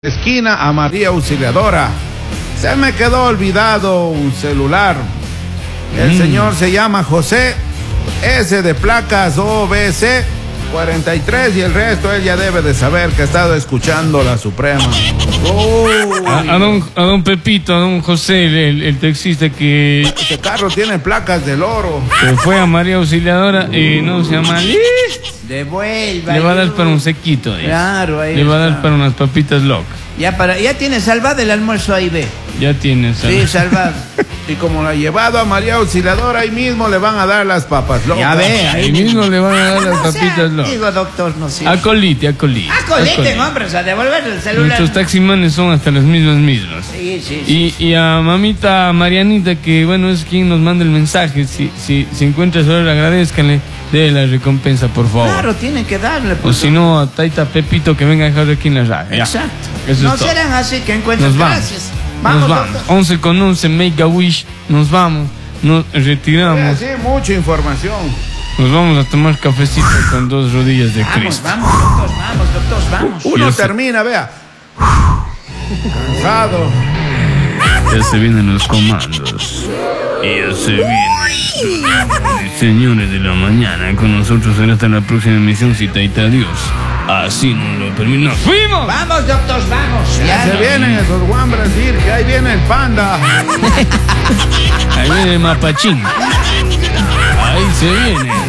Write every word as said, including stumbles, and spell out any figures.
Esquina a María Auxiliadora. Se me quedó olvidado un celular. El mm. señor se llama José, S de placas O B C cuarenta y tres, y el resto él ya debe de saber que ha estado escuchando la Suprema. Oh, a, a, don, a don Pepito, a don José, el, el taxista que... Este carro tiene placas del oro. Se fue a María Auxiliadora y no se llama... Devuelva. Le va a dar para un sequito. ¿Eh? Claro, ahí Le va a dar está. para unas papitas locas. Ya, para, ya tiene salvado el almuerzo ahí, ve. Ya tiene salvado. Sí, salvado. Y como la ha llevado a María Auxiliadora, ahí mismo le van a dar las papas locas. Ya ve, Ahí ahí mismo le van a dar las no papitas sea, locas. digo, doctor, no sé. A colite, a colite. Ah, coliten, hombre, o sea, devolver el celular. Nuestros taximanes son hasta las mismas mismas. Sí, sí, sí. Y, y a mamita Marianita, que bueno, es quien nos manda el mensaje. Si, si, si encuentra celular, agradezcanle. De la recompensa, por favor. Claro, tiene que darle. O si no, a Taita Pepito que venga a dejar aquí en la radio. Exacto. Eso no es todo. serán así que encuentren. Nos vamos. Gracias. Vamos, Nos vamos. doctor. once con once, Make a Wish. Nos vamos. Nos retiramos. Sí, mucha información. Nos vamos a tomar cafecito con dos rodillas de Vamos, Cristo. vamos, doctor, vamos, doctor, vamos. Uno Ya se- termina, vea. Cansado. Ya se vienen los comandos. Y ya se vienen. Señores de la mañana, con nosotros será hasta la próxima emisión, si Taita Dios así nos lo permite. ¡Nos fuimos! Vamos, doctor, vamos. Ya Ya se no- vienen esos guambras, decir que ahí viene el panda. Ahí viene el mapachín. Ahí se viene.